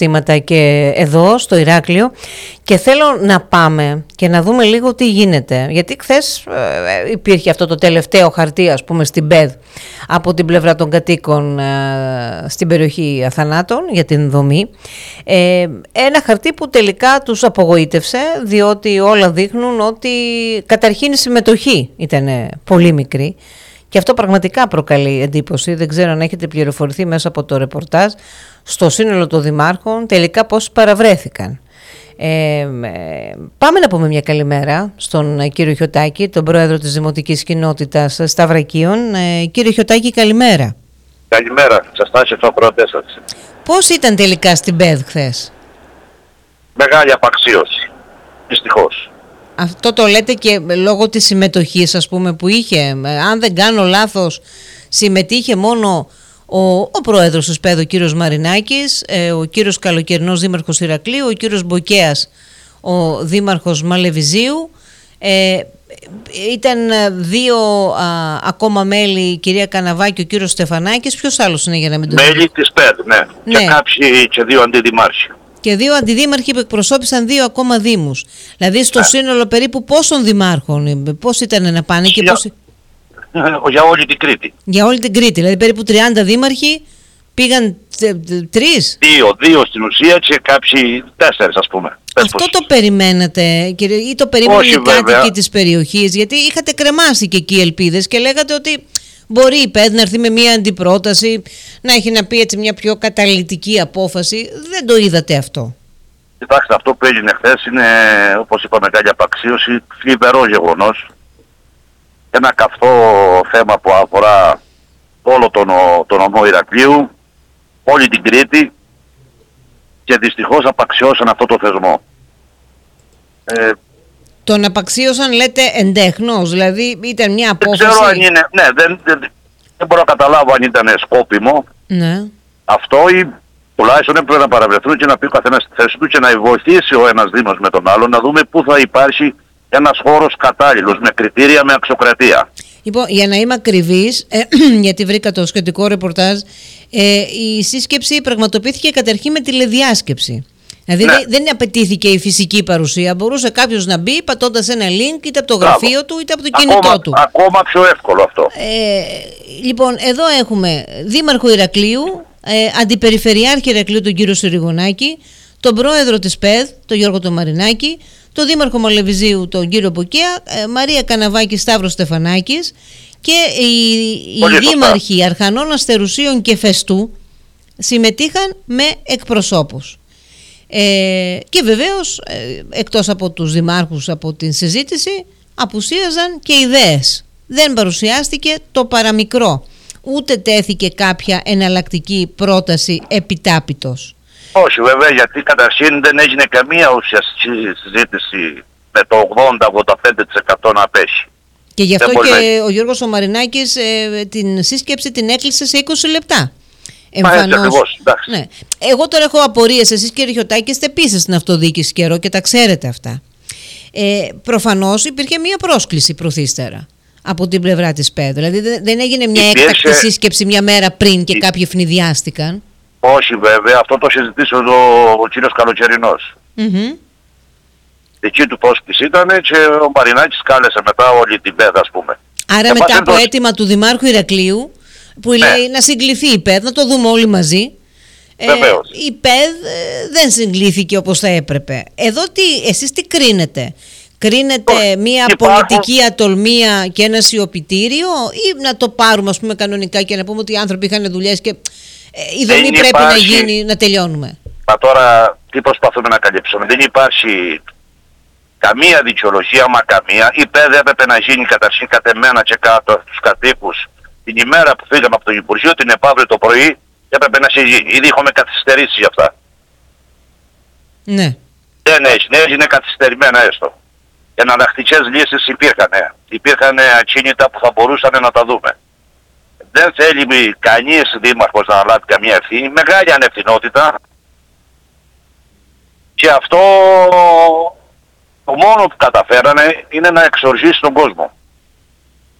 διαστήματα και εδώ στο Ηράκλειο και θέλω να πάμε και να δούμε λίγο τι γίνεται. Γιατί χθες υπήρχε αυτό το τελευταίο χαρτί, ας πούμε, στην ΠΕΔ από την πλευρά των κατοίκων στην περιοχή Αθανάτων για την δομή. Ένα χαρτί που τελικά τους απογοήτευσε, διότι όλα δείχνουν ότι καταρχήν η συμμετοχή ήταν πολύ μικρή. Και αυτό πραγματικά προκαλεί εντύπωση. Δεν ξέρω αν έχετε πληροφορηθεί μέσα από το ρεπορτάζ στο σύνολο των δημάρχων τελικά πώς παραβρέθηκαν. Πάμε να πούμε μια καλημέρα στον κύριο Χιωτάκη, τον πρόεδρο της Δημοτικής Κοινότητας Σταυρακίων. Κύριε Χιωτάκη, καλημέρα. Καλημέρα, σας τάσσε το πρώτο σας. Πώς ήταν τελικά στην ΠΕΔ χθες? Μεγάλη απαξίωση, δυστυχώς. Αυτό το λέτε και λόγω της συμμετοχής, ας πούμε, που είχε? Αν δεν κάνω λάθος, συμμετείχε μόνο ο πρόεδρος της ΠΕΔ, ο κύριος Μαρινάκης, ο κύριος Καλοκαιρινός δήμαρχος Ηρακλείου, ο κύριος Μποκέας, ο δήμαρχος Μαλεβιζίου. Ήταν δύο ακόμα μέλη, η κυρία Καναβάκη και ο κύριος Στεφανάκης. Ποιος άλλος είναι, για να μην το μέλη της ΠΕΔ, ναι. Και κάποιοι και δύο αντιδημάρχοι. Και δύο αντιδήμαρχοι που εκπροσώπησαν δύο ακόμα δήμους. Δηλαδή στο σύνολο περίπου πόσων δημάρχων, πώς ήταν να πάνε και πώς... Για όλη την Κρήτη. Για όλη την Κρήτη, δηλαδή περίπου 30 δήμαρχοι, πήγαν 3. Δύο στην ουσία και κάποιοι 4, ας πούμε. Αυτό το περιμένατε, κύριε, ή το περίμεναν οι κάτοικοι της περιοχής? Γιατί είχατε κρεμάσει και εκεί ελπίδες και λέγατε ότι μπορεί η ΠΕΔ να έρθει με μια αντιπρόταση, να έχει να πει έτσι μια πιο καταλυτική απόφαση. Δεν το είδατε αυτό? Κοιτάξτε, αυτό που έγινε χθες είναι, όπως είπαμε, μεγάλη απαξίωση, θλιβερό γεγονός. Ένα καυτό θέμα που αφορά όλο τον νομό Ηρακλείου, όλη την Κρήτη, και δυστυχώς απαξιώσαν αυτό το θεσμό. Τον απαξίωσαν, λέτε, εντέχνος, δηλαδή ήταν μια απόφαση... Δεν ξέρω αν είναι, ναι, δεν μπορώ να καταλάβω αν ήταν σκόπιμο, ναι, αυτό, ή τουλάχιστον έπρεπε να παραβρεθούν και να πει ο καθένας στη θέση του και να βοηθήσει ο ένας δήμος με τον άλλον, να δούμε πού θα υπάρχει ένας χώρος κατάλληλος, με κριτήρια, με αξιοκρατία. Λοιπόν, για να είμαι ακριβής, γιατί βρήκα το σχετικό ρεπορτάζ, η σύσκεψη πραγματοποιήθηκε καταρχήν με τηλεδιάσκεψη. Δηλαδή δεν απαιτήθηκε η φυσική παρουσία. Μπορούσε κάποιος να μπει πατώντας ένα link είτε από το γραφείο του είτε από το κινητό του. Ακόμα πιο εύκολο αυτό. Λοιπόν, εδώ έχουμε δήμαρχο Ηρακλείου, αντιπεριφερειάρχη Ηρακλείου τον κύριο Συριγωνάκη, τον πρόεδρο της ΠΕΔ, τον Γιώργο τον Μαρινάκη, τον δήμαρχο Μαλεβιζίου, τον κύριο Μποκέα, Μαρία Καναβάκη, Σταύρος Στεφανάκης, και οι δήμαρχοι Αρχανών, Αστερουσίων και Φεστού συμμετείχαν με εκπροσώπους. Και βεβαίως, εκτός από τους δημάρχους από την συζήτηση, απουσίαζαν και ιδέες. Δεν παρουσιάστηκε το παραμικρό, ούτε τέθηκε κάποια εναλλακτική πρόταση επιτάπητος. Όχι βέβαια, γιατί καταρχήν δεν έγινε καμία ουσιαστική συζήτηση με το 80-85% να πέσει. Και γι' αυτό και ο Γιώργος ο Μαρινάκης την σύσκεψη την έκλεισε σε 20 λεπτά. Ακριβώς, ναι. Εγώ τώρα έχω απορίες. Εσείς, κύριε Χιωτάκη, είστε επίσης στην αυτοδιοίκηση καιρό και τα ξέρετε αυτά. Προφανώς υπήρχε μια πρόσκληση προθύστερα από την πλευρά της ΠΕΔ. Δηλαδή δεν έγινε μια έκτακτη σύσκεψη μια μέρα πριν και κάποιοι φνηδιάστηκαν. Όχι βέβαια, αυτό το συζητήσε ο κύριος Καλοκαιρινός. Εκεί του πρόσκληση ήταν και ο Μαρινάκης κάλεσε μετά όλη την ΠΕΔ, ας πούμε. Άρα μετά από αίτημα του Δημάρχου Ηρακλείου, που λέει να συγκληθεί η ΠΕΔ, να το δούμε όλοι μαζί, η ΠΕΔ δεν συγκλήθηκε όπως θα έπρεπε. Εδώ εσείς τι κρίνετε? Κρίνετε μια πολιτική ατολμία και ένα σιωπητήριο, ή να το πάρουμε, ας πούμε, κανονικά και να πούμε ότι οι άνθρωποι είχαν δουλειές και η δομή πρέπει να γίνει, να τελειώνουμε? Τώρα τι προσπαθούμε να καλύψουμε? Δεν υπάρχει καμία δικαιολογία, μα καμία. Η ΠΕΔ έπρεπε να γίνει καταρχήν κατεμένα και κάτω τους κατοίκους την ημέρα που φύγαμε από το Υπουργείο, την επαύριο το πρωί έπρεπε να σε γίνει. Ήδη έχουμε καθυστερήσει για αυτά. Ναι. Δεν έγινε καθυστερημένα έστω. Εναλλακτικές λύσεις υπήρχαν. Υπήρχαν ακίνητα που θα μπορούσαν να τα δούμε. Δεν θέλει κανείς δήμαρχος να λάβει καμία ευθύνη. Μεγάλη ανευθυνότητα. Και αυτό το μόνο που καταφέρανε είναι να εξοργήσει τον κόσμο.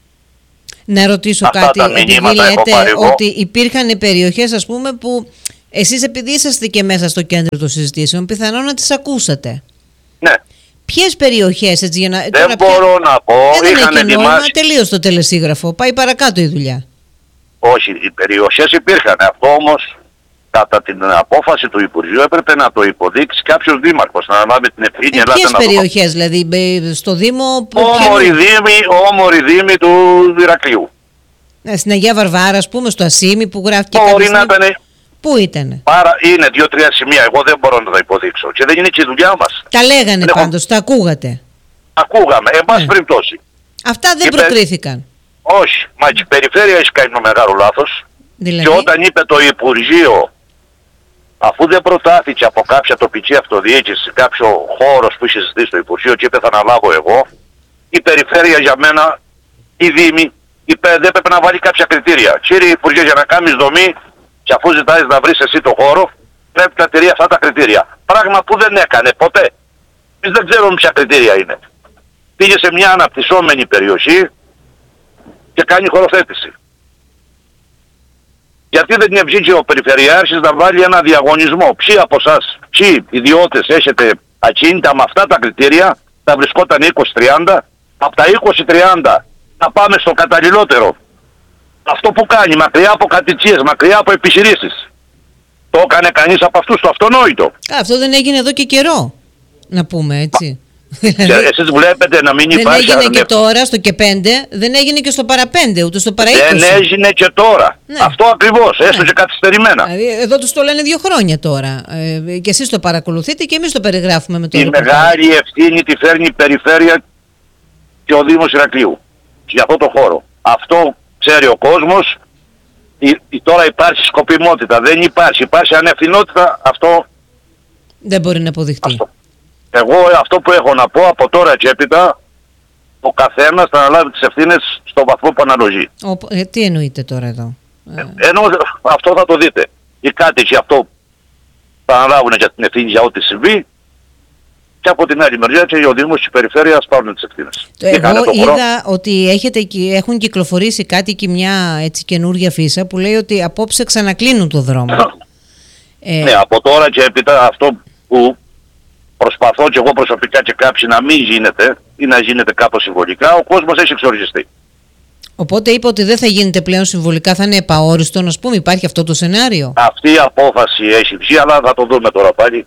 Να ρωτήσω κάτι, επειδή λέτε ότι υπήρχαν περιοχές, ας πούμε, που Εσείς επειδή είσαστε και μέσα στο κέντρο των συζητήσεων, πιθανόν να τις ακούσατε. Ναι. Ποιες περιοχές, έτσι, για να... Δεν μπορώ να πω, δεν είχαν έχει νόημα, ετοιμάσει. τελείως το τελεσίγραφο, πάει παρακάτω η δουλειά. Όχι, οι περιοχές υπήρχαν. Αυτό όμως, κατά την απόφαση του Υπουργείου, έπρεπε να το υποδείξει κάποιος δήμαρχος, να αναλάβει την ευθύνη. Ποιες περιοχές, δηλαδή, στο Δήμο... Όμοροι δήμοι του Ηρακλείου. Στην Αγία Βαρβάρα, ας πούμε, στο Ασίμι που γράφει και μπορεί να ήταν. Πού ήτανε? Είναι 2-3 σημεία. Εγώ δεν μπορώ να τα υποδείξω. Και δεν είναι και η δουλειά μας. Τα λέγανε πάντως, τα ακούγατε. Ακούγαμε, εν πάση περιπτώσει. Αυτά δεν προκρίθηκαν. Όχι, μα και η περιφέρεια έχει κάνει ένα μεγάλο λάθος. Δηλαδή? Και όταν είπε το Υπουργείο, αφού δεν προτάθηκε από κάποια τοπική αυτοδιοίκηση, κάποιο χώρος που είχε ζητήσει το Υπουργείο και είπε θα αναλάβω εγώ, η περιφέρεια για μένα, η Δήμη, δεν έπρεπε να βάλει κάποια κριτήρια. Κύριε Υπουργέ, για να κάνεις δομή, και αφού ζητάει να βρεις εσύ το χώρο, πρέπει να τηρεί αυτά τα κριτήρια. Πράγμα που δεν έκανε ποτέ. Εμείς δεν ξέρουμε ποια κριτήρια είναι. Πήγε σε μια αναπτυσσόμενη περιοχή και κάνει χωροθέτηση. Γιατί δεν βγήκε ο Περιφερειάρχης να βάλει ένα διαγωνισμό? Ποιοι από εσάς, ποιοι ιδιώτες έχετε ακίνητα με αυτά τα κριτήρια, θα βρισκόταν 20-30, από τα 20-30 να πάμε στο καταλληλότερο. Αυτό που κάνει, μακριά από κατοικίες, μακριά από επιχειρήσεις. Το έκανε κανείς από αυτούς, το αυτονόητο. Αυτό δεν έγινε εδώ και καιρό, να πούμε έτσι. Εσείς βλέπετε να μην υπάρχει... Δεν έγινε και τώρα στο και 5, δεν έγινε και στο παραπέντε, ούτε στο παρα 20. Δεν έγινε και τώρα. Ναι. Αυτό ακριβώς, έστω και καθυστερημένα. Εδώ τους το λένε 2 χρόνια τώρα. Και εσείς το παρακολουθείτε και εμείς το περιγράφουμε με το Η μεγάλη ευθύνη τη φέρνει η περιφέρεια και ο Δήμος Ηρακλείου για αυτό το χώρο. Αυτό ξέρει ο κόσμος. Τώρα υπάρχει σκοπιμότητα, δεν υπάρχει. Υπάρχει ανευθυνότητα, αυτό δεν μπορεί να αποδειχτεί. Εγώ αυτό που έχω να πω από τώρα και έπειτα, ο καθένας θα αναλάβει τις ευθύνες στο βαθμό που αναλογεί. Τι εννοείτε τώρα εδώ? Ενώ αυτό θα το δείτε. Οι κάτοικοι αυτό θα αναλάβουν για την ευθύνη για ό,τι συμβεί, και από την άλλη μεριά και ο Δήμος και η Περιφέρεια ας πάρουν τις ευθύνες. Εγώ είδα ότι έχουν κυκλοφορήσει κάτοικοι μια έτσι καινούργια φύσα που λέει ότι απόψε ξανακλίνουν το δρόμο. Ναι, από τώρα και έπειτα αυτό που προσπαθώ και εγώ προσωπικά και κάποιοι να μην γίνεται ή να γίνεται κάπως συμβολικά, ο κόσμος έχει εξοργιστεί. Οπότε είπε ότι δεν θα γίνεται πλέον συμβολικά, θα είναι επαόριστο, να πούμε, υπάρχει αυτό το σενάριο. Αυτή η απόφαση έχει βγει, αλλά θα το δούμε τώρα πάλι.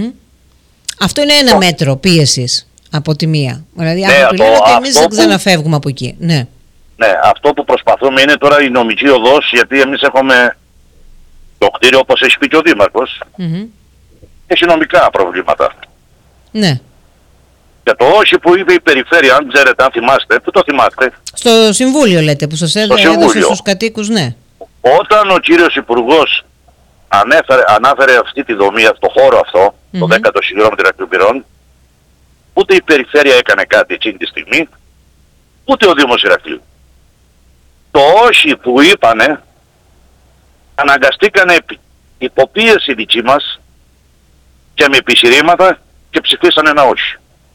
Αυτό είναι ένα μέτρο πίεσης από τη μία. Δηλαδή, αν του λένε ότι εμείς δεν ξαναφεύγουμε από εκεί. Ναι, αυτό που προσπαθούμε είναι τώρα η νομική οδός, γιατί εμείς έχουμε το κτίριο, όπως έχει πει και ο Δήμαρχος, έχει νομικά προβλήματα. Ναι. Και το όχι που είπε η Περιφέρεια, αν ξέρετε, αν θυμάστε, πού το θυμάστε? Στο Συμβούλιο λέτε, που σας έδωσε στους κατοίκους, ναι. Όταν ο κύριος Υπουργός ανάφερε αυτή τη δομή, το χώρο αυτό, το 10ο χιλιόμετρο Ηρακλείου Πυρών, ούτε η Περιφέρεια έκανε κάτι εκείνη τη στιγμή, ούτε ο Δήμος Ηρακλείου. Το όχι που είπανε, αναγκαστήκανε υποπίεση δική μας και με επιχειρήματα και ψηφίσαν ένα όχι.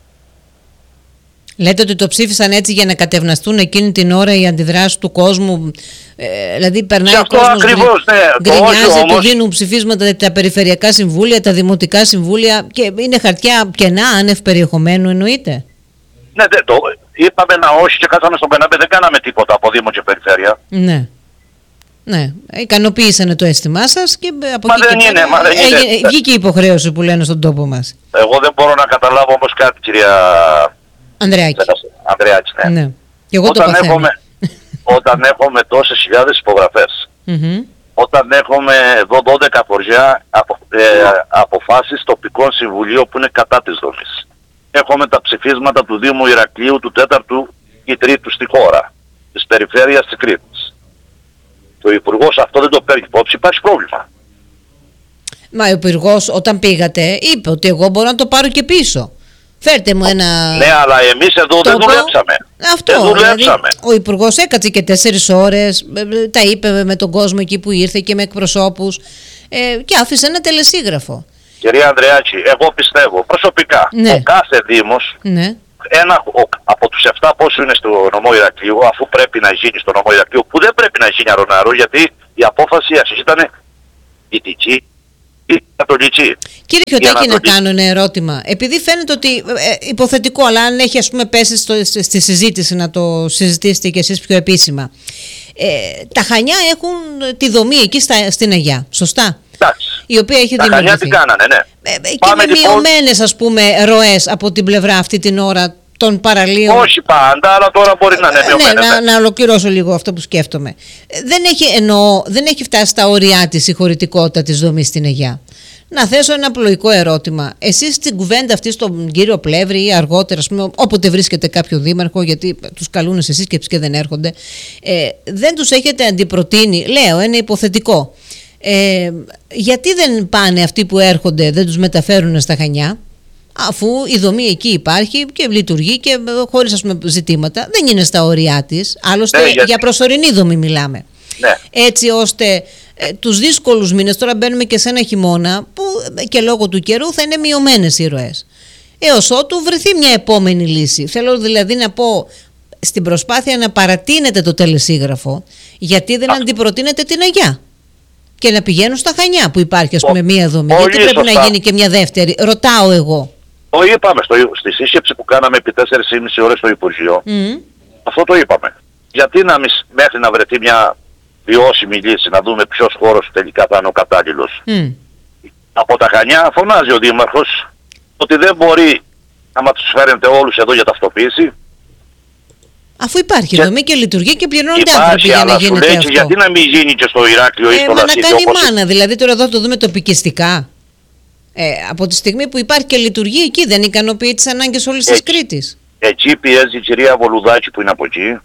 Λέτε ότι το ψήφισαν έτσι για να κατευναστούν εκείνη την ώρα οι αντιδράσεις του κόσμου, δηλαδή περνάει ο κόσμος, γκρινιάζει, του δίνουν ψηφίσματα τα περιφερειακά συμβούλια, τα δημοτικά συμβούλια και είναι χαρτιά κενά, άνευ περιεχομένου εννοείται? Ναι, είπαμε ένα όχι και κάτσαμε στον καναπέ, δεν κάναμε τίποτα από Δήμο και Περιφέρεια. Ναι, ικανοποίησανε το αίσθημά σας και από εκεί και πέρα βγήκε η υποχρέωση που λένε στον τόπο μας. Εγώ δεν μπορώ να καταλάβω όμως κάτι, κυρία Andreaki, ναι. Και εγώ όταν έχουμε τόσες χιλιάδες υπογραφές, όταν έχουμε εδώ 12 χωριά αποφάσεις τοπικών συμβουλίων που είναι κατά της δομής, έχουμε τα ψηφίσματα του Δήμου Ηρακλείου του 4ου ή 3ου στη χώρα, της Περιφέρειας της Κρήτης. Ο Υπουργός αυτό δεν το παίρνει υπόψη, υπάρχει πρόβλημα. Μα ο Υπουργός όταν πήγατε είπε ότι εγώ μπορώ να το πάρω και πίσω. Φέρτε μου ένα... Ναι, αλλά εμείς εδώ δεν δουλέψαμε. Αυτό, δηλαδή, ο Υπουργός έκατσε και 4 ώρες, τα είπε με τον κόσμο εκεί που ήρθε και με εκπροσώπους και άφησε ένα τελεσίγραφο. Κυρία Ανδρεάκη, εγώ πιστεύω προσωπικά, ο κάθε Δήμος, από τους 7 πόσους είναι στο νομό Ηρακλείου, αφού πρέπει να γίνει στο νομό Ηρακλείου, που δεν πρέπει να γίνει αρωνάρο, γιατί η απόφαση ας ήταν ηθική, ή Κατολική. Κύριε Χιωτάκη, να κάνω ένα ερώτημα. Επειδή φαίνεται ότι, υποθετικό, αλλά αν έχει ας πούμε πέσει στη συζήτηση, να το συζητήσετε κι εσείς πιο επίσημα. Τα Χανιά έχουν τη δομή εκεί στην Αγιά, σωστά? Εντάξει. Η οποία έχει τα Χανιά τι κάνανε, ναι. Και με μειωμένες ας πούμε ροές από την πλευρά αυτή την ώρα των παραλίων. Όχι πάντα, αλλά τώρα μπορεί να είναι μειωμένες. Ναι, να ολοκληρώσω λίγο αυτό που σκέφτομαι. Δεν έχει φτάσει στα ωριά της η χωρητικότητα της δομής στην Αιγιά. Να θέσω ένα απλοϊκό ερώτημα. Εσείς στην κουβέντα αυτή στον κύριο Πλεύρη ή αργότερα, ας πούμε, όποτε βρίσκεται κάποιο δήμαρχο, γιατί τους καλούν σε σύσκεψη και δεν έρχονται, δεν τους έχετε αντιπροτείνει, λέω, είναι υποθετικό. Γιατί δεν πάνε αυτοί που έρχονται, δεν τους μεταφέρουν στα Χανιά, αφού η δομή εκεί υπάρχει και λειτουργεί και χωρίς ας πούμε ζητήματα, δεν είναι στα ωριά της, άλλωστε για προσωρινή δομή μιλάμε. Ναι. Έτσι ώστε τους δύσκολους μήνες, τώρα μπαίνουμε και σε ένα χειμώνα που και λόγω του καιρού θα είναι μειωμένες οι ροές, έως ότου βρεθεί μια επόμενη λύση. Θέλω δηλαδή να πω, στην προσπάθεια να παρατείνετε το τελεσίγραφο, γιατί δεν αντιπροτείνετε την Αγιά και να πηγαίνουν στα Χανιά που υπάρχει ας πούμε μια δομή? Γιατί πρέπει να γίνει και μια δεύτερη? Ρωτάω εγώ. Το είπαμε στη σύσκεψη που κάναμε επί 4,5 ώρες στο Υπουργείο. Αυτό το είπαμε. Γιατί μέχρι να βρεθεί μια βιώσιμη λύση, να δούμε ποιος χώρος τελικά θα είναι ο κατάλληλος. Από τα Χανιά φωνάζει ο Δήμαρχος ότι δεν μπορεί να τους φέρνετε όλους εδώ για ταυτοποίηση. Αφού υπάρχει δομή και λειτουργεί και πληρώνονται άνθρωποι για να γίνεται αυτό. Γιατί να μην γίνει και στο Ηράκλειο ή στο Λασίδι? Να κάνει μάνα, δηλαδή τώρα εδώ το δούμε τοπικιστικά. Από τη στιγμή που υπάρχει και λειτουργεί εκεί, δεν ικανοποιεί τις ανάγκες όλης της Κρήτης. Εκεί πιέζει η κυρία Βολουδάκη που είναι από εκεί.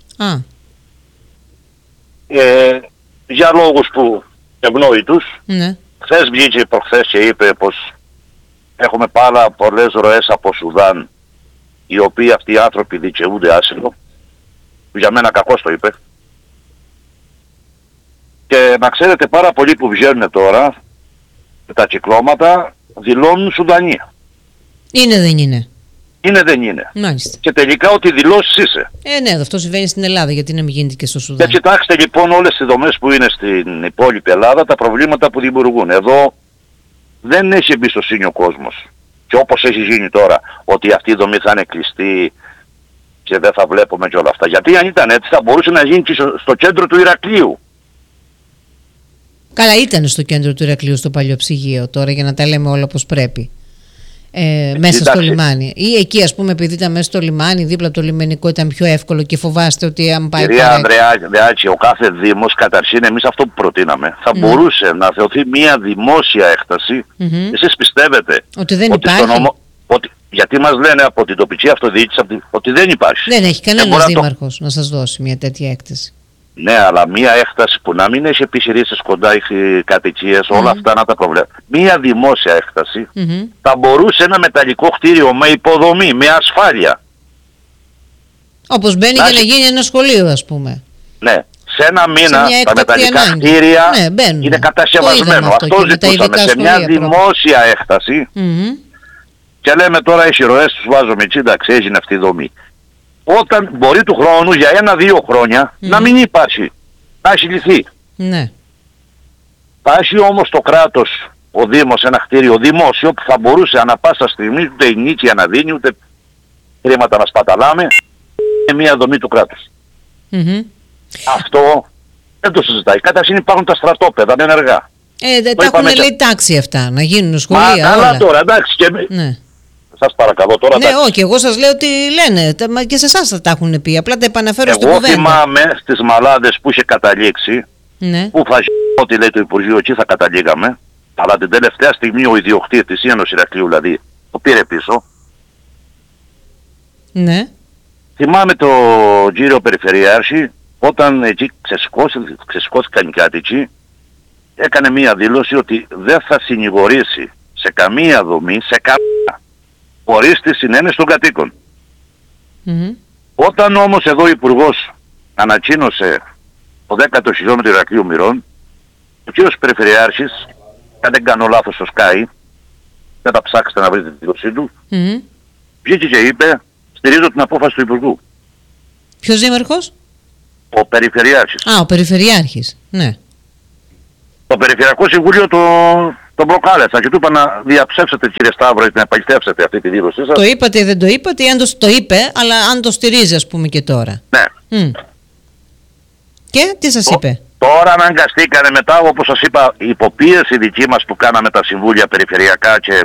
Για λόγους που ευνόητους. Ναι. Χθες βγήκε προχθές και είπε πως έχουμε πάρα πολλές ροές από Σουδάν, οι οποίοι αυτοί οι άνθρωποι δικαιούνται άσυλο. Για μένα κακώς το είπε. Και να ξέρετε, πάρα πολλοί που βγαίνουν τώρα με τα κυκλώματα δηλώνουν Σουδανοί. Είναι δεν είναι? Είναι δεν είναι. Μάλιστα. Και τελικά ότι δηλώσεις είσαι. Ναι, αυτό συμβαίνει στην Ελλάδα, γιατί να μην γίνεται και στο Σουδάν. Και κοιτάξτε λοιπόν όλες τις δομές που είναι στην υπόλοιπη Ελλάδα, τα προβλήματα που δημιουργούν. Εδώ δεν έχει εμπιστοσύνη ο κόσμος. Και όπως έχει γίνει τώρα, ότι αυτή η δομή θα είναι κλειστή και δεν θα βλέπουμε και όλα αυτά. Γιατί αν ήταν έτσι θα μπορούσε να γίνει και στο κέντρο του Ηρακλείου. Καλά, ήταν στο κέντρο του Ηρακλείου στο παλιό ψυγείο τώρα, για να τα λέμε όλα όπως πρέπει. Μέσα στο λιμάνι. Ή εκεί ας πούμε, επειδή ήταν μέσα στο λιμάνι, δίπλα από το λιμενικό, ήταν πιο εύκολο και φοβάστε ότι αν πάει... Κυρία Ανδρεάκη, ο κάθε δήμος, καταρχήν εμείς αυτό που προτείναμε, θα μπορούσε να θεωθεί μια δημόσια έκταση. Εσείς πιστεύετε ότι δεν υπάρχει? Γιατί μας λένε από την τοπική αυτοδιοίκηση ότι δεν υπάρχει. Δεν έχει κανένας δήμαρχος να σας δώσει μια τέτοια έκταση. Ναι, αλλά μια έκταση που να μην έχει επιχειρήσεις κοντά, έχει κατοικίες, όλα αυτά να τα προβλέπει. Μια δημόσια έκταση θα μπορούσε ένα μεταλλικό κτίριο με υποδομή, με ασφάλεια. Όπως μπαίνει για να γίνει ένα σχολείο, ας πούμε. Ναι, σε ένα μήνα τα μεταλλικά κτίρια είναι κατασκευασμένο. Αυτό ζητούσαμε σε μια δημόσια έκταση. Και λέμε τώρα οι ροές τους βάζουμε εκεί, εντάξει, έγινε αυτή η δομή. Όταν μπορεί του χρόνου για 1-2 χρόνια να μην υπάρχει, να έχει λυθεί. Ναι. Θα έχει όμως το κράτος, ο Δήμος, ένα κτίριο δημόσιο που θα μπορούσε ανα πάσα στιγμή ούτε ενίκεια να δίνει, ούτε χρήματα να σπαταλάμε, με μια δομή του κράτους. Αυτό δεν το συζητάει. Καταρχήν υπάρχουν τα στρατόπεδα, είναι ενεργά. Δεν τα έχουν λέει τάξη αυτά, να γίνουν σχολεία. Αλλά τώρα εντάξει και... Ναι. Σας παρακαλώ τώρα. Ναι, όχι, εγώ σας λέω ότι λένε και σε εσάς θα τα έχουν πει. Απλά τα επαναφέρω στην κουβέντα. Εγώ θυμάμαι στις Μαλάδες που είχε καταλήξει, που ό,τι λέει το Υπουργείο, εκεί θα καταλήγαμε. Αλλά την τελευταία στιγμή ο ιδιοκτήτης, η Ένωση Ηρακλείου δηλαδή, το πήρε πίσω. Ναι. Θυμάμαι το κύριο Περιφερειάρχη, όταν εκεί ξεσηκώθηκαν οι κάτοικοι, έκανε μία δήλωση ότι δεν θα συνηγορήσει σε καμία δομή, σε καμία, χωρίς τη συνένεση των κατοίκων. Όταν όμως εδώ ο Υπουργός ανακοίνωσε το 10ο χιλιόμετρο Ηρακλείου Μυρών, ο κύριος Περιφερειάρχης, αν δεν κάνω λάθος στο Sky, δεν τα ψάξετε να βρείτε τη δήλωσή του, βγήκε και είπε, στηρίζω την απόφαση του Υπουργού. Ποιος δήμαρχος? Ο Περιφερειάρχης. Ο Περιφερειάρχης, ναι. Το Περιφερειακό Συμβούλιο τον προκάλεσα και του είπα να διαψεύσετε, κύριε Σταύρο, ή να επαληθεύσετε αυτή τη δήλωσή σας. Το είπατε ή δεν το είπατε, ή αν το είπε, αλλά αν το στηρίζει, ας πούμε, και τώρα. Ναι. Και τι σας είπε? Τώρα αναγκαστήκανε μετά, όπως σας είπα, η υποπίεση δική μας που κάναμε τα συμβούλια περιφερειακά και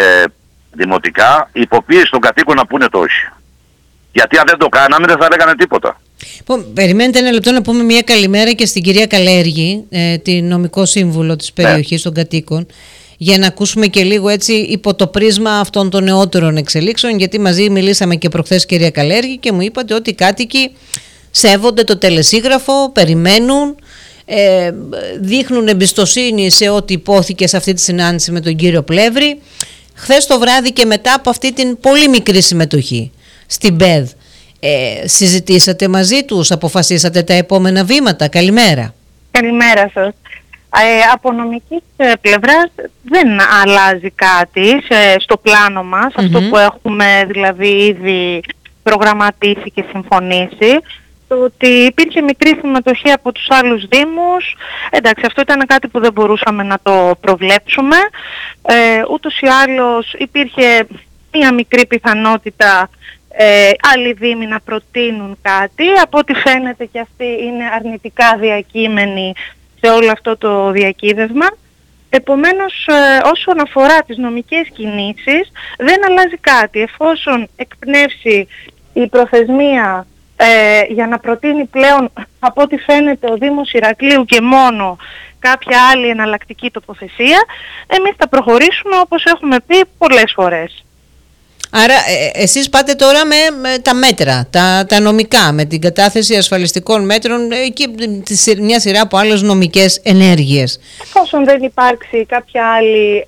δημοτικά, η υποπίεση των κατοίκων να πούνε το όχι. Γιατί αν δεν το κάναμε δεν θα λέγανε τίποτα. Περιμένετε ένα λεπτό να πούμε μια καλημέρα και στην κυρία Καλέργη, τη νομικό σύμβουλο της περιοχής των κατοίκων, για να ακούσουμε και λίγο έτσι υπό το πρίσμα αυτών των νεότερων εξελίξεων, γιατί μαζί μιλήσαμε και προχθές, κυρία Καλέργη, και μου είπατε ότι οι κάτοικοι σέβονται το τελεσίγραφο, περιμένουν, δείχνουν εμπιστοσύνη σε ό,τι υπόθηκε σε αυτή τη συνάντηση με τον κύριο Πλεύρη. Χθες το βράδυ και μετά από αυτή την πολύ μικρή συμμετοχή στην ΠΕΔ, συζητήσατε μαζί τους, αποφασίσατε τα επόμενα βήματα? Καλημέρα. Καλημέρα σας. Από νομικής πλευράς δεν αλλάζει κάτι στο πλάνο μας, αυτό που έχουμε δηλαδή ήδη προγραμματίσει και συμφωνήσει. Το ότι υπήρχε μικρή συμμετοχή από τους άλλους δήμους, εντάξει, αυτό ήταν κάτι που δεν μπορούσαμε να το προβλέψουμε. Ούτως ή άλλως υπήρχε μια μικρή πιθανότητα άλλοι δήμοι να προτείνουν κάτι. Από ό,τι φαίνεται και αυτοί είναι αρνητικά διακείμενοι σε όλο αυτό το διακύβευμα. Επομένως, όσον αφορά τις νομικές κινήσεις, δεν αλλάζει κάτι. Εφόσον εκπνεύσει η προθεσμία για να προτείνει πλέον, από ό,τι φαίνεται, ο Δήμος Ηρακλείου και μόνο κάποια άλλη εναλλακτική τοποθεσία, εμείς θα προχωρήσουμε όπως έχουμε πει πολλές φορές. Άρα εσείς πάτε τώρα με τα μέτρα, τα νομικά, με την κατάθεση ασφαλιστικών μέτρων και μια σειρά από άλλες νομικές ενέργειες. Εφόσον δεν υπάρξει κάποια άλλη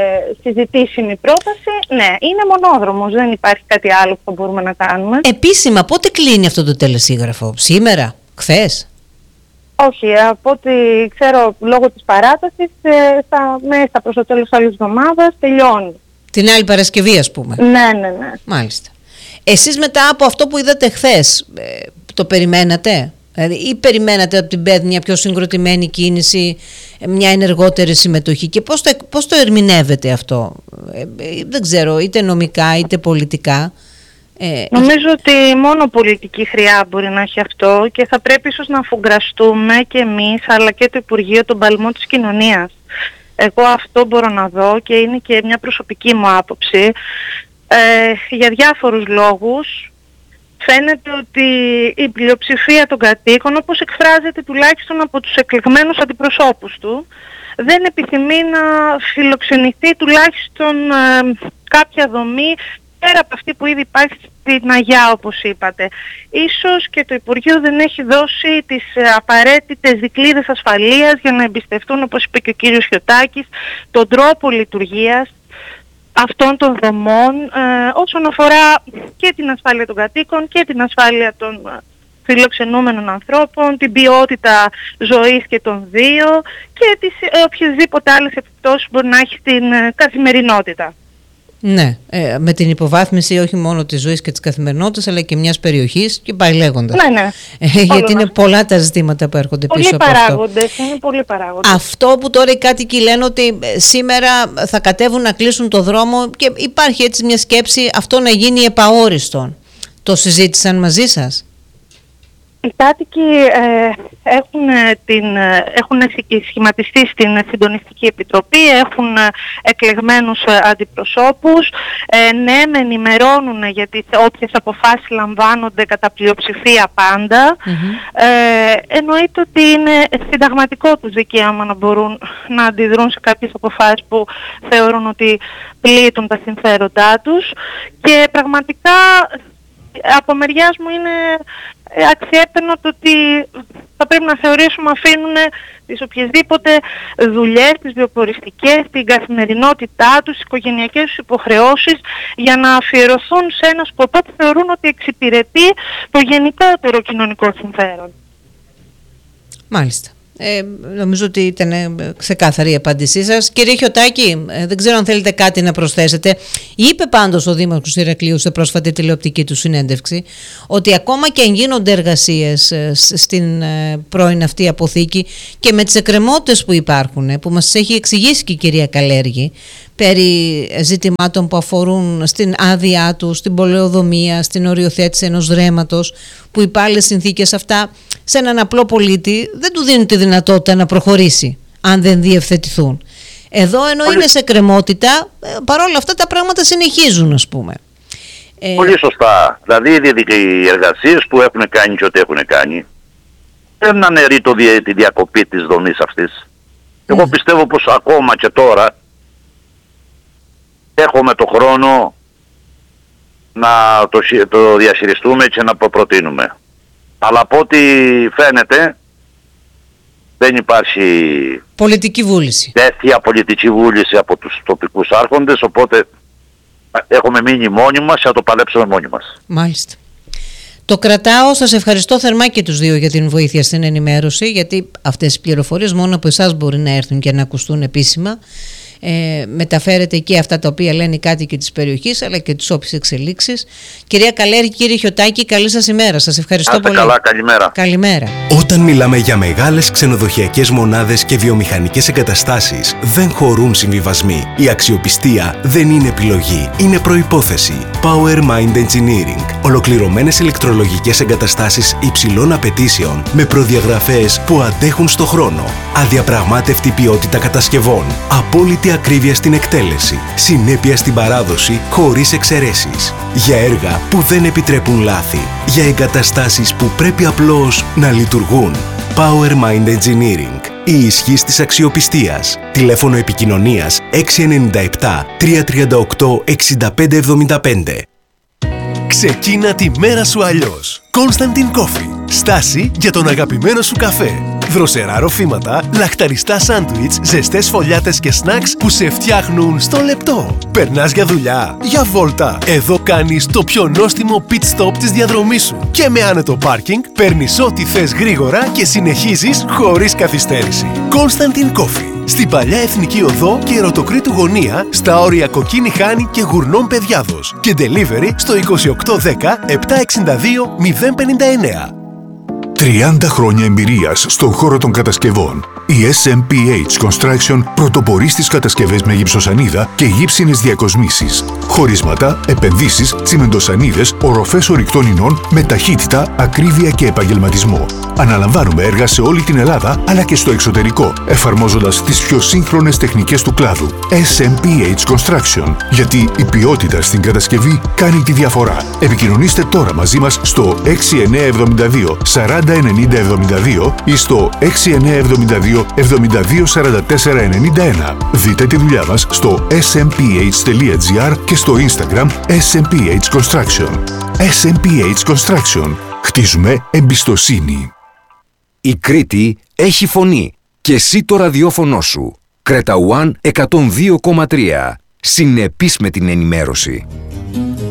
συζητήσιμη πρόταση, ναι, είναι μονόδρομος, δεν υπάρχει κάτι άλλο που μπορούμε να κάνουμε. Επίσημα, πότε κλείνει αυτό το τελεσίγραφο? Σήμερα? Χθες? Όχι, από ό,τι ξέρω, λόγω της παράτασης, μέσα προς το τέλος άλλης εβδομάδας τελειώνει. Την άλλη Παρασκευή, ας πούμε. Ναι. Μάλιστα. Εσείς μετά από αυτό που είδατε χθες, το περιμένατε? Δηλαδή, ή περιμένατε από την ΠΕΔ μια πιο συγκροτημένη κίνηση, μια ενεργότερη συμμετοχή, και πώς το ερμηνεύετε αυτό? Δεν ξέρω, είτε νομικά είτε πολιτικά. Νομίζω ότι μόνο πολιτική χρειά μπορεί να έχει αυτό, και θα πρέπει ίσως να αφουγκραστούμε και εμείς αλλά και το Υπουργείο τον παλμό της κοινωνίας. Εγώ αυτό μπορώ να δω και είναι και μια προσωπική μου άποψη. Για διάφορους λόγους φαίνεται ότι η πλειοψηφία των κατοίκων, όπως εκφράζεται τουλάχιστον από τους εκλεγμένους αντιπροσώπους του, δεν επιθυμεί να φιλοξενηθεί τουλάχιστον κάποια δομή πέρα από αυτή που ήδη υπάρχει στην Αγιά, όπως είπατε. Ίσως και το Υπουργείο δεν έχει δώσει τις απαραίτητες δικλείδες ασφαλείας για να εμπιστευτούν, όπως είπε και ο κύριος Χιωτάκης, τον τρόπο λειτουργίας αυτών των δομών όσον αφορά και την ασφάλεια των κατοίκων και την ασφάλεια των φιλοξενούμενων ανθρώπων, την ποιότητα ζωής και των δύο και τις οποιασδήποτε άλλες επιπτώσεις μπορεί να έχει στην καθημερινότητα. Ναι, με την υποβάθμιση όχι μόνο της ζωής και της καθημερινότητας, αλλά και μιας περιοχής, και πάει λέγοντας. Ναι. Γιατί είναι πολλά τα ζητήματα που έρχονται πίσω από αυτό. Είναι πολλοί παράγοντες. Αυτό που τώρα οι κάτοικοι λένε ότι σήμερα θα κατέβουν να κλείσουν το δρόμο, και υπάρχει έτσι μια σκέψη αυτό να γίνει επαόριστον. Το συζήτησαν μαζί σας? Οι κάτοικοι έχουν σχηματιστεί στην Συντονιστική Επιτροπή, έχουν εκλεγμένους αντιπροσώπους, ναι, με ενημερώνουν για τις όποιες αποφάσεις λαμβάνονται κατά πλειοψηφία πάντα. Εννοείται ότι είναι συνταγματικό τους δικαίωμα να μπορούν να αντιδρούν σε κάποιες αποφάσεις που θεωρούν ότι πλήττουν τα συμφέροντά τους, και πραγματικά από μεριάς μου είναι αξιέπαινο το ότι θα πρέπει να θεωρήσουμε αφήνουν τις οποιασδήποτε δουλειές, τις βιοποριστικές, την καθημερινότητά τους, τις οικογενειακές τους υποχρεώσεις, για να αφιερωθούν σε ένα σκοπό που θεωρούν ότι εξυπηρετεί το γενικότερο κοινωνικό συμφέρον. Μάλιστα. Νομίζω ότι ήταν ξεκάθαρη η απάντησή σας. Κύριε Χιωτάκη, δεν ξέρω αν θέλετε κάτι να προσθέσετε. Είπε πάντως ο Δήμαρχος Ηρακλείου σε πρόσφατη τηλεοπτική του συνέντευξη ότι ακόμα και αν γίνονται εργασίες στην πρώην αυτή αποθήκη και με τις εκκρεμότητες που υπάρχουν, που μας έχει εξηγήσει και η κυρία Καλέργη, περί ζητημάτων που αφορούν στην άδειά του, στην πολεοδομία, στην οριοθέτηση ενός ρέματος, που οι πάλες συνθήκες αυτά σε έναν απλό πολίτη δεν του δίνουν τη δυνατότητα να προχωρήσει αν δεν διευθετηθούν. Εδώ ενώ είναι σε κρεμότητα, παρόλα αυτά τα πράγματα συνεχίζουν, ας πούμε. Πολύ σωστά. Δηλαδή οι εργασίες που έχουν κάνει και ό,τι έχουν κάνει δεν αναιρεί τη διακοπή της δομής αυτής. Εγώ πιστεύω πως ακόμα και τώρα έχουμε το χρόνο να το διαχειριστούμε και να το προτείνουμε. Αλλά από ό,τι φαίνεται δεν υπάρχει πολιτική βούληση. Τέτοια πολιτική βούληση από τους τοπικούς άρχοντες, οπότε έχουμε μείνει μόνοι μας και θα το παλέψουμε μόνοι μας. Μάλιστα. Το κρατάω, σας ευχαριστώ θερμά και τους δύο για την βοήθεια στην ενημέρωση, γιατί αυτές οι πληροφορίες μόνο από εσάς μπορεί να έρθουν και να ακουστούν επίσημα. Μεταφέρετε και αυτά τα οποία λένε οι κάτοικοι της περιοχής, αλλά και τις όποιες εξελίξεις. Κυρία Καλέργη, κύριε Χιωτάκη, καλή σας ημέρα. Σας ευχαριστώ πολύ. Καλά, καλημέρα. Καλημέρα. Όταν μιλάμε για μεγάλες ξενοδοχειακές μονάδες και βιομηχανικές εγκαταστάσεις, δεν χωρούν συμβιβασμοί. Η αξιοπιστία δεν είναι επιλογή, είναι προϋπόθεση. Power Mind Engineering. Ολοκληρωμένες ηλεκτρολογικές εγκαταστάσεις υψηλών απαιτήσεων με προδιαγραφές που αντέχουν στο χρόνο. Αδιαπραγμάτευτη ποιότητα κατασκευών. Απόλυτη ακρίβεια στην εκτέλεση, συνέπεια στην παράδοση χωρίς εξαιρέσεις. Για έργα που δεν επιτρέπουν λάθη. Για εγκαταστάσεις που πρέπει απλώς να λειτουργούν. Power Mind Engineering. Η ισχύς της αξιοπιστίας. Τηλέφωνο επικοινωνίας 697 338 6575. Ξεκίνα τη μέρα σου αλλιώς. Constantin Coffee. Στάση για τον αγαπημένο σου καφέ. Δροσερά ροφήματα, λαχταριστά σάντουιτς, ζεστές φωλιάτες και σνακς που σε φτιάχνουν στο λεπτό. Περνάς για δουλειά, για βόλτα. Εδώ κάνεις το πιο νόστιμο pit stop της διαδρομής σου. Και με άνετο πάρκινγκ παίρνεις ό,τι θες γρήγορα και συνεχίζεις χωρίς καθυστέρηση. Constantin Coffee. Στην Παλιά Εθνική Οδό και Ερωτοκρήτου Γωνία, στα όρια Κοκκίνη Χάνη και Γουρνών Παιδιάδος. Και delivery στο 2810 762 059. 30 χρόνια εμπειρίας στον χώρο των κατασκευών. Η SMPH Construction πρωτοπορεί στις κατασκευές με γυψοσανίδα και γύψινες διακοσμήσεις. Χωρίσματα, επενδύσεις, τσιμεντοσανίδες, οροφές ορυκτών ινών με ταχύτητα, ακρίβεια και επαγγελματισμό. Αναλαμβάνουμε έργα σε όλη την Ελλάδα αλλά και στο εξωτερικό, εφαρμόζοντας τις πιο σύγχρονες τεχνικές του κλάδου. SMPH Construction. Γιατί η ποιότητα στην κατασκευή κάνει τη διαφορά. Επικοινωνήστε τώρα μαζί μας στο 6972 40 9072 ή στο 6972 72 44 91. Δείτε τη δουλειά μας στο smph.gr και στο Instagram SMPH Construction. SMPH Construction. Χτίζουμε εμπιστοσύνη. Η Κρήτη έχει φωνή και εσύ το ραδιόφωνο σου. Κρέτα One 102,3. Συνεπής με την ενημέρωση.